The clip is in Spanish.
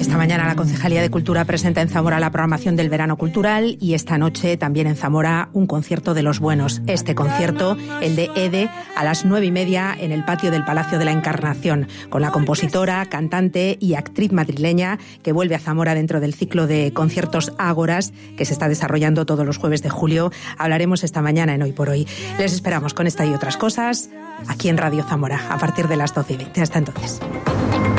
Esta mañana la Concejalía de Cultura presenta en Zamora la programación del verano cultural y esta noche también en Zamora un concierto de los buenos. Este concierto, el de EDE, a las 9:30 en el patio del Palacio de la Encarnación, con la compositora, cantante y actriz madrileña que vuelve a Zamora dentro del ciclo de conciertos Ágoras que se está desarrollando todos los jueves de julio. Hablaremos esta mañana en Hoy por Hoy. Les esperamos con esta y otras cosas aquí en Radio Zamora a partir de las 12:20. Hasta entonces.